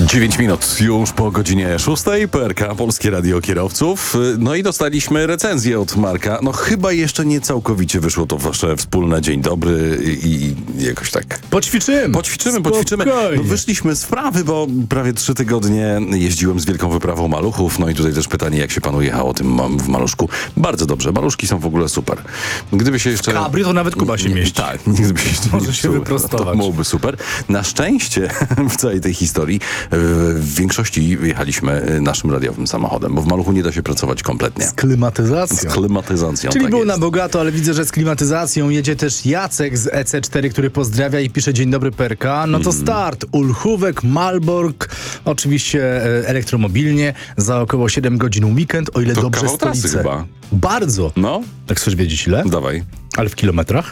9 minut już po godzinie 6. PRK, Polskie Radio Kierowców. No i dostaliśmy recenzję od Marka. No chyba jeszcze nie całkowicie wyszło to wasze wspólne dzień dobry i jakoś tak... Poćwiczymy. No wyszliśmy z wprawy, bo prawie 3 tygodnie jeździłem z wielką wyprawą maluchów. No i tutaj też pytanie, jak się panu jechało tym w maluszku. Bardzo dobrze. Maluszki są w ogóle super. Gdyby się jeszcze... Cabrio to nawet Kuba się mieści. Tak, gdyby się jeszcze Może nie się psuły, wyprostować. to byłoby super. Na szczęście w całej tej historii w większości jechaliśmy naszym radiowym samochodem, bo w maluchu nie da się pracować kompletnie. Z klimatyzacją. Z klimatyzacją, Czyli tak był jest. na bogato, ale widzę, że z klimatyzacją jedzie też Jacek z EC4, który pozdrawia i pisze: dzień dobry PRK. No to start. Ulchówek, Malbork, oczywiście elektromobilnie, za około 7 godzin weekend, o ile To dobrze kawał trasy stolicę. chyba. Bardzo. No, Tak chcesz wiedzieć ile? dawaj. Ale w kilometrach?